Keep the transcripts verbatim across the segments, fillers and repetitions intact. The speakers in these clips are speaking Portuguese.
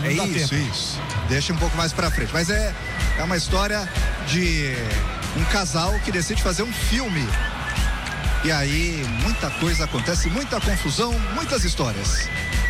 É isso, isso. Deixa um pouco mais pra frente. Mas é, é uma história de um casal que decide fazer um filme. E aí, muita coisa acontece, muita confusão, muitas histórias.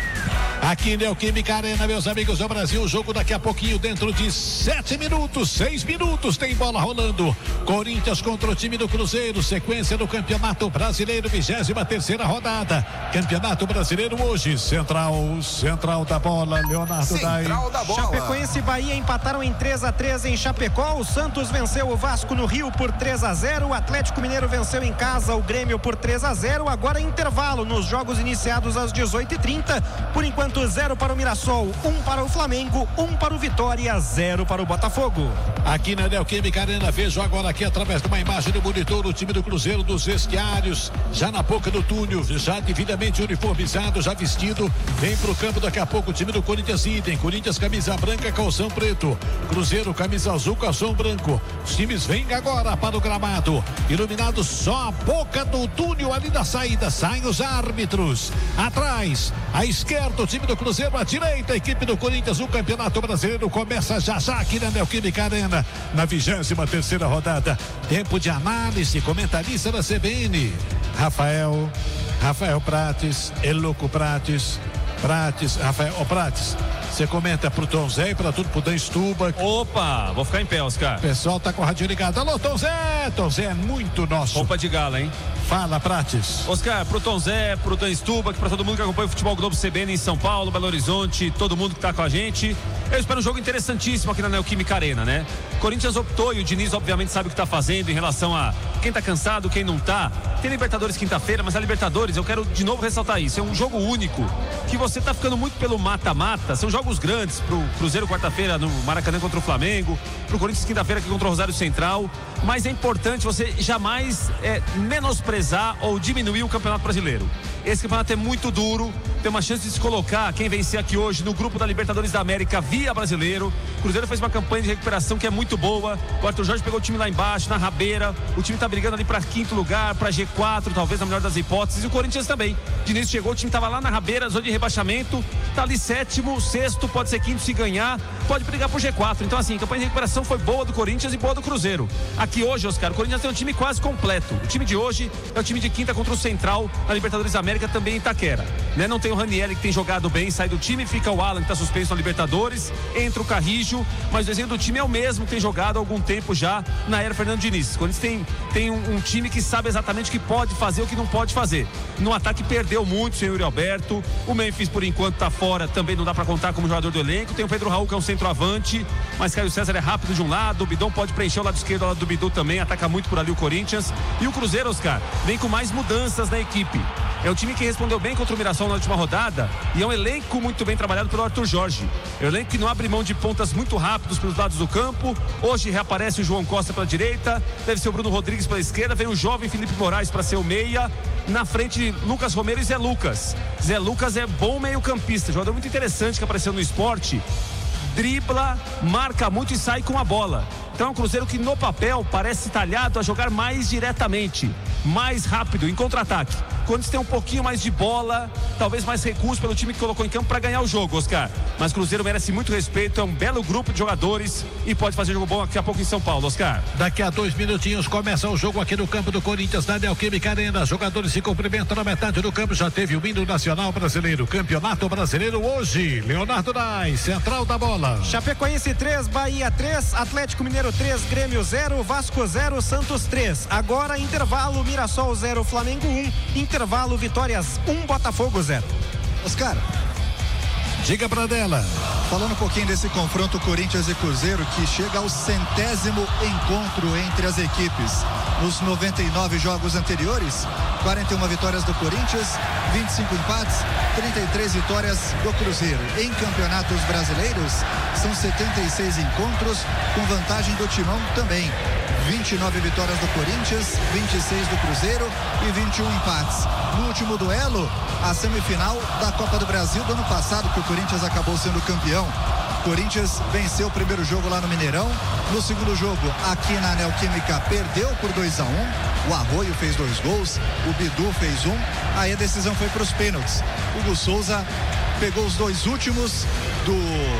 Aqui Neoquímica Arena, meus amigos do Brasil, o jogo daqui a pouquinho, dentro de sete minutos, seis minutos, tem bola rolando. Corinthians contra o time do Cruzeiro, sequência do Campeonato Brasileiro, vigésima terceira rodada. Campeonato Brasileiro hoje, Central, Central da bola, Leonardo Dai. Central da bola. Chapecoense e Bahia empataram em três a três em Chapecó. O Santos venceu o Vasco no Rio por três a zero. O Atlético Mineiro venceu em casa o Grêmio por três a zero. Agora intervalo nos jogos iniciados às dezoito e trinta. Por enquanto, zero para o Mirassol, um para o Flamengo, um para o Vitória, zero para o Botafogo. Aqui na Neoquímica Arena, vejo agora aqui através de uma imagem do monitor o time do Cruzeiro dos vestiários, já na boca do túnel, já devidamente uniformizado, já vestido, vem pro campo daqui a pouco o time do Corinthians idem, Corinthians camisa branca, calção preto, Cruzeiro camisa azul, calção branco. Os times vêm agora para o gramado, iluminado só a boca do túnel ali da saída, saem os árbitros, atrás, à esquerda o time do Cruzeiro, à direita a equipe do Corinthians. O Campeonato Brasileiro começa já já aqui na Neoquímica Arena, na vigésima terceira rodada. Tempo de análise, comentarista da C B N, Rafael Rafael Prates, Eloco Prates Prates, Rafael, ó, Prates, você comenta pro Tom Zé e pra tudo, pro Dan Stuba. Opa, vou ficar em pé, Oscar. O pessoal tá com o rádio ligado. Alô, Tom Zé, Tom Zé é muito nosso. Roupa de gala, hein? Fala, Prates. Oscar, pro Tom Zé, pro Dan Stuba, pra todo mundo que acompanha o Futebol Globo C B N em São Paulo, Belo Horizonte, todo mundo que tá com a gente. Eu espero um jogo interessantíssimo aqui na Neoquímica Arena, né? Corinthians optou e o Diniz obviamente sabe o que tá fazendo em relação a quem tá cansado, quem não tá. Tem Libertadores quinta-feira, mas a Libertadores, eu quero de novo ressaltar isso, é um jogo único, que você tá ficando muito pelo mata-mata, são jogos grandes pro Cruzeiro quarta-feira no Maracanã contra o Flamengo, pro Corinthians quinta-feira aqui contra o Rosário Central, mas é importante você jamais é, menosprezar ou diminuir o Campeonato Brasileiro. Esse campeonato é muito duro, tem uma chance de se colocar, quem vencer aqui hoje, no grupo da Libertadores da América via Brasileiro. O Cruzeiro fez uma campanha de recuperação que é muito boa, o Arthur Jorge pegou o time lá embaixo, na rabeira, o time tá brigando ali para quinto lugar, para G quatro, talvez na melhor das hipóteses, e o Corinthians também. Diniz chegou, o time tava lá na rabeira, zona de rebaixamento, tá ali sétimo, sexto, pode ser quinto se ganhar, pode brigar por G quatro. Então assim, a campanha de recuperação foi boa do Corinthians e boa do Cruzeiro. Aqui hoje, Oscar, o Corinthians tem um time quase completo. O time de hoje é o time de quinta contra o Central na Libertadores da América, também em Itaquera, né? Não tem o Ranieri que tem jogado bem, sai do time, fica o Alan que tá suspenso na Libertadores, entra o Carrijo, mas o desenho do time é o mesmo que tem jogado há algum tempo já na era Fernando Diniz. Quando tem, tem um, um time que sabe exatamente o que pode fazer, o que não pode fazer. No ataque perdeu muito sem o Yuri Alberto, o Memphis por enquanto tá fora, também não dá pra contar como jogador do elenco, tem o Pedro Raul que é um centroavante, mas Caio César é rápido de um lado, o Bidon pode preencher o lado esquerdo, o lado do Bidu também, ataca muito por ali o Corinthians, e o Cruzeiro, Oscar, vem com mais mudanças na equipe. É um time que respondeu bem contra o Mirassol na última rodada e é um elenco muito bem trabalhado pelo Arthur Jorge. É um elenco que não abre mão de pontas muito rápidos pelos lados do campo. Hoje reaparece o João Costa pela direita, deve ser o Bruno Rodrigues pela esquerda, vem o jovem Felipe Moraes para ser o meia. Na frente, Lucas Romero e Zé Lucas. Zé Lucas é bom meio-campista, jogador muito interessante que apareceu no esporte. Dribla, marca muito e sai com a bola. Então é um Cruzeiro que no papel parece talhado a jogar mais diretamente, mais rápido, em contra-ataque. Quando tem um pouquinho mais de bola, talvez mais recursos pelo time que colocou em campo para ganhar o jogo, Oscar. Mas o Cruzeiro merece muito respeito, é um belo grupo de jogadores e pode fazer jogo bom daqui a pouco em São Paulo, Oscar. Daqui a dois minutinhos começa o jogo aqui no campo do Corinthians, na Neoquímica Arena. Jogadores se cumprimentam na metade do campo, já teve o hino nacional brasileiro. Campeonato Brasileiro hoje, Leonardo Dai, Central da bola. Chapecoense três, Bahia três, Atlético Mineiro três, Grêmio zero, Vasco zero, Santos três. Agora intervalo, Mirassol zero, Flamengo um, intervalo, Vitórias um, Botafogo zero. Oscar, diga pra dela. Falando um pouquinho desse confronto Corinthians e Cruzeiro, que chega ao centésimo encontro entre as equipes. Nos noventa e nove jogos anteriores, quarenta e uma vitórias do Corinthians, vinte e cinco empates, trinta e três vitórias do Cruzeiro. Em campeonatos brasileiros, são setenta e seis encontros, com vantagem do Timão também. vinte e nove vitórias do Corinthians, vinte e seis do Cruzeiro e vinte e um empates. No último duelo, a semifinal da Copa do Brasil do ano passado, que o Corinthians acabou sendo campeão. Corinthians venceu o primeiro jogo lá no Mineirão. No segundo jogo, aqui na Neoquímica, perdeu por dois a um. O Arroio fez dois gols, o Bidu fez um. Aí a decisão foi para os pênaltis. Hugo Souza pegou os dois últimos do